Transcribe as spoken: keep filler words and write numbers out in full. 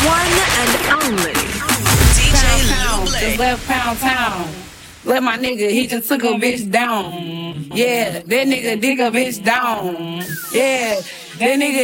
one and only D J Pound, Lublé. just left Pound Town. Let my nigga, he just took a bitch down. Yeah, that nigga dig a bitch down. Yeah, that nigga.